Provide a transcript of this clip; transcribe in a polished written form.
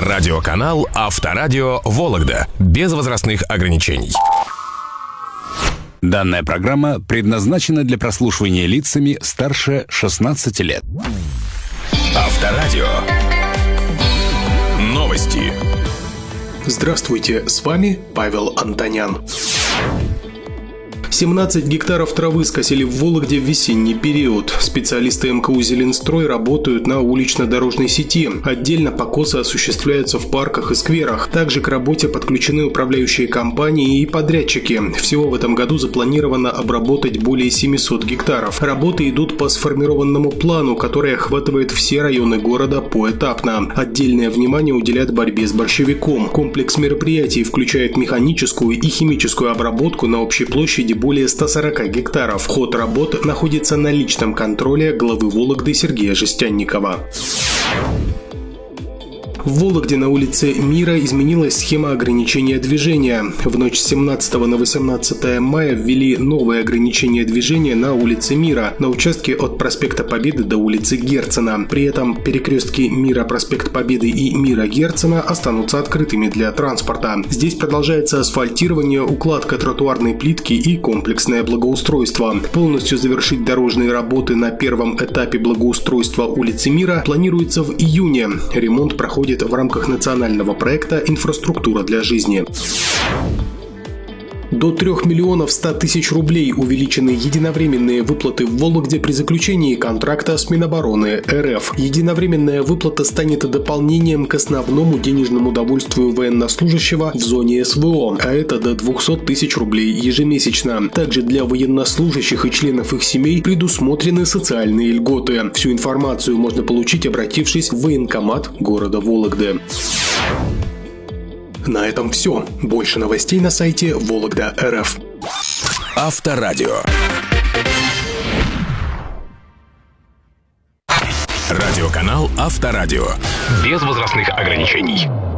Радиоканал Авторадио Вологда. Без возрастных ограничений. Данная программа предназначена для прослушивания лицами старше 16 лет. Авторадио. Новости. Здравствуйте, с вами Павел Антонян. 17 гектаров травы скосили в Вологде в весенний период. Специалисты МКУ «Зеленстрой» работают на улично-дорожной сети. Отдельно покосы осуществляются в парках и скверах. Также к работе подключены управляющие компании и подрядчики. Всего в этом году запланировано обработать более 700 гектаров. Работы идут по сформированному плану, который охватывает все районы города поэтапно. Отдельное внимание уделят борьбе с борщевиком. Комплекс мероприятий включает механическую и химическую обработку на общей площади более 140 гектаров. Ход работ находится на личном контроле главы Вологды Сергея Жестянникова. В Вологде на улице Мира изменилась схема ограничения движения. В ночь с 17 на 18 мая ввели новые ограничения движения на улице Мира, на участке от проспекта Победы до улицы Герцена. При этом перекрестки Мира, проспект Победы и Мира Герцена останутся открытыми для транспорта. Здесь продолжается асфальтирование, укладка тротуарной плитки и комплексное благоустройство. Полностью завершить дорожные работы на первом этапе благоустройства улицы Мира планируется в июне. Ремонт проходит в рамках национального проекта «Инфраструктура для жизни». До 3 миллионов 100 тысяч рублей увеличены единовременные выплаты в Вологде при заключении контракта с Минобороны РФ. Единовременная выплата станет дополнением к основному денежному довольствию военнослужащего в зоне СВО, а это до 200 тысяч рублей ежемесячно. Также для военнослужащих и членов их семей предусмотрены социальные льготы. Всю информацию можно получить, обратившись в военкомат города Вологды. На этом все. Больше новостей на сайте Вологда.РФ. Авторадио. Радиоканал Авторадио. Без возрастных ограничений.